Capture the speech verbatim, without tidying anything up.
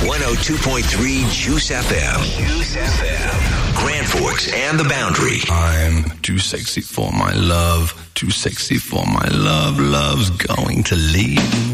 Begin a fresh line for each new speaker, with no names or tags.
one oh two point three Juice F M. Juice F M. Grand Forks and the Boundary.
I'm too sexy for my love. Too sexy for my love. Love's going to leave me.